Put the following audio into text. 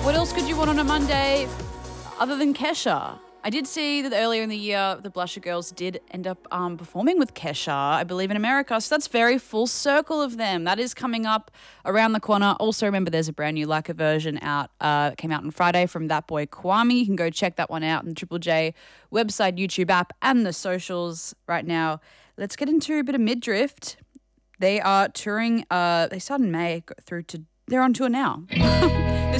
What else could you want on a Monday other than Kesha? I did see that earlier in the year, the Blusher Girls did end up performing with Kesha, I believe, in America. So that's very full circle of them. That is coming up around the corner. Also, remember, there's a brand new Like a version out. Came out on Friday from that boy Kwame. You can go check that one out on the Triple J website, YouTube app, and the socials right now. Let's get into a bit of Midriff. They are touring. They started in May through to. They're on tour now.